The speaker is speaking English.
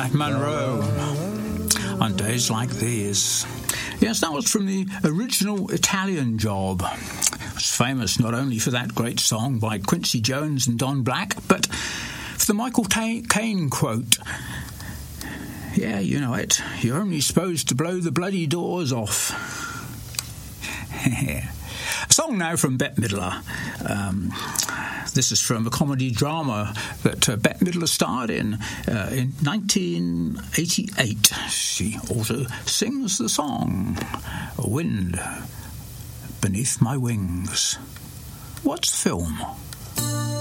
Matt Monro, on Days Like These. Yes, that was from the original Italian Job. It was famous not only for that great song by Quincy Jones and Don Black, but for the Michael Caine quote. Yeah, you know it. You're only supposed to blow the bloody doors off. A song now from Bette Midler. This is from a comedy drama that Bette Midler starred in 1988. She also sings the song Wind Beneath My Wings. What's the film?